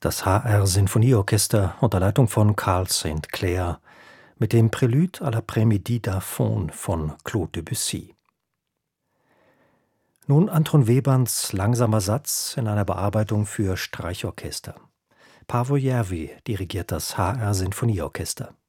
Das HR-Sinfonieorchester unter Leitung von Carl St. Clair mit dem Prélude à l'après-midi d'Aphone von Claude Debussy. Nun Anton Webans langsamer Satz in einer Bearbeitung für Streichorchester. Paavo Järvi dirigiert das HR-Sinfonieorchester.